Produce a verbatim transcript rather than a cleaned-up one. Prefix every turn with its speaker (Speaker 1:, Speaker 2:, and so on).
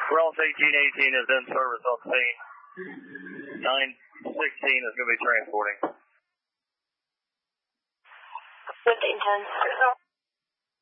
Speaker 1: Ross eighteen eighteen is in service on scene. nine sixteen is going to be transporting.
Speaker 2: fifteen ten.